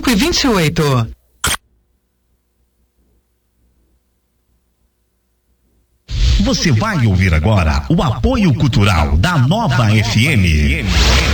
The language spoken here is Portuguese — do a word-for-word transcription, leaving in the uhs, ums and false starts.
cinco e vinte e oito. Você vai ouvir agora o apoio cultural da Nova F M.